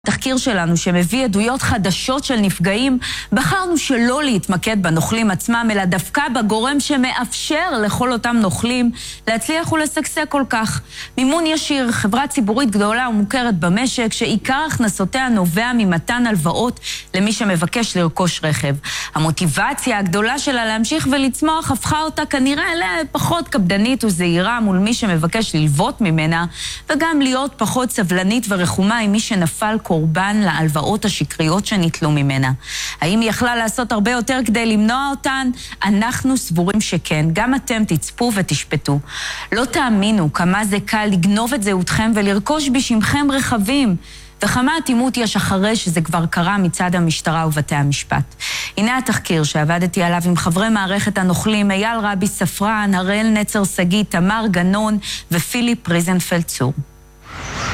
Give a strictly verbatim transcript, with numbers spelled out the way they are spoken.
תחקיר שלנו שמביא עדויות חדשות של נפגעים, בחרנו שלא להתמקד בנוכלים עצמם, אלא דווקא בגורם שמאפשר לכל אותם נוכלים להצליח ולסגסג כל כך. מימון ישיר, חברה ציבורית גדולה ומוכרת במשק, שעיקר הכנסותיה נובע ממתן הלוואות למי שמבקש לרכוש רכב. המוטיבציה הגדולה שלה להמשיך ולצמוח הפכה אותה כנראה לפחות קפדנית וזהירה מול מי שמבקש ללוות ממנה, וגם להיות פחות סבלנית ורחומה עם מי שנפל קורבן להלוואות השקריות שניטלו ממנה. האם היא יכלה לעשות הרבה יותר כדי למנוע אותן? אנחנו סבורים שכן. גם אתם תצפו ותשפטו. לא תאמינו כמה זה קל לגנוב את זהותכם ולרכוש בשמכם רכבים. וכמה אטימות יש אחרי שזה כבר קרה מצד המשטרה ובתי המשפט. הנה התחקיר שעבדתי עליו עם חברי מערכת הנוכלים, אייל רבי ספרן, הראל נצר סגי, תמר גנון ופיליפ ריזנפלד צור.